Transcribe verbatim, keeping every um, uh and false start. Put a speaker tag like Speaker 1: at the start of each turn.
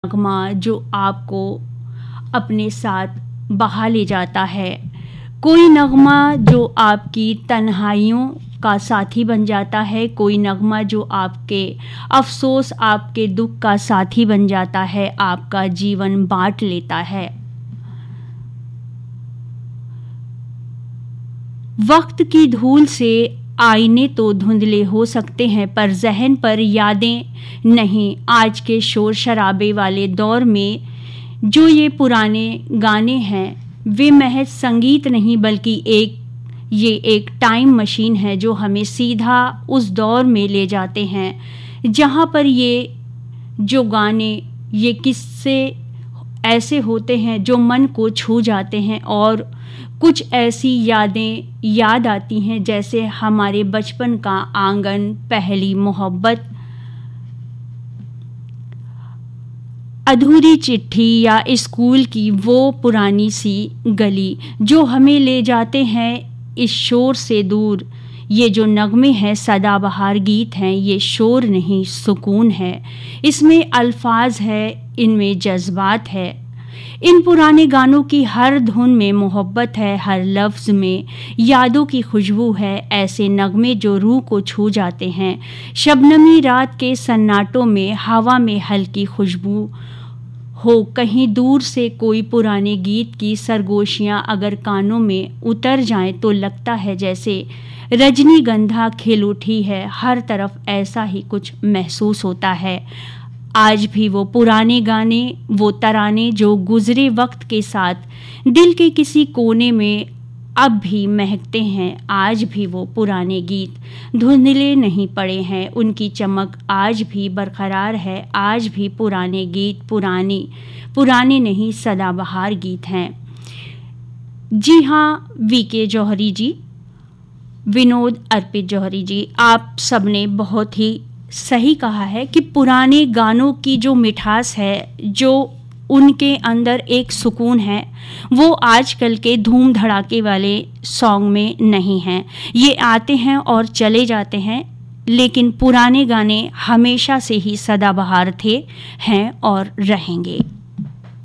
Speaker 1: नगमा जो आपको अपने साथ बहा ले जाता है, कोई नगमा जो आपकी तन्हाइयों का साथी बन जाता है, कोई नगमा जो आपके अफसोस, आपके दुख का साथी बन जाता है, आपका जीवन बांट लेता है। वक्त की धूल से आईने तो धुंधले हो सकते हैं, पर जहन पर यादें नहीं। आज के शोर शराबे वाले दौर में जो ये पुराने गाने हैं, वे महज संगीत नहीं बल्कि एक ये एक टाइम मशीन है जो हमें सीधा उस दौर में ले जाते हैं जहाँ पर ये जो गाने, ये किस्से ऐसे होते हैं जो मन को छू जाते हैं और कुछ ऐसी यादें याद आती हैं जैसे हमारे बचपन का आंगन, पहली मोहब्बत, अधूरी चिट्ठी या स्कूल की वो पुरानी सी गली जो हमें ले जाते हैं इस शोर से दूर। ये जो नगमे हैं सदाबहार गीत हैं, ये शोर नहीं सुकून है। इसमें अल्फाज है, इनमें जज्बात है। इन पुराने गानों की हर धुन में मोहब्बत है, हर लफ्ज़ में यादों की खुशबू है। ऐसे नगमे जो रूह को छू जाते हैं। शबनमी रात के सन्नाटों में हवा में हल्की खुशबू हो, कहीं दूर से कोई पुराने गीत की सरगोशियाँ अगर कानों में उतर जाएं तो लगता है जैसे रजनीगंधा खिल उठी है। हर तरफ ऐसा ही कुछ महसूस होता है। आज भी वो पुराने गाने, वो तराने जो गुजरे वक्त के साथ दिल के किसी कोने में अब भी महकते हैं। आज भी वो पुराने गीत धुंधले नहीं पड़े हैं, उनकी चमक आज भी बरकरार है। आज भी पुराने गीत पुराने पुराने नहीं सदाबहार गीत हैं। जी हाँ, वी के जौहरी जी, विनोद अर्पित जौहरी जी, आप सबने बहुत ही सही कहा है कि पुराने गानों की जो मिठास है, जो उनके अंदर एक सुकून है, वो आजकल के धूम धड़ाके वाले सॉन्ग में नहीं है। ये आते हैं और चले जाते हैं, लेकिन पुराने गाने हमेशा से ही सदाबहार थे, हैं और रहेंगे।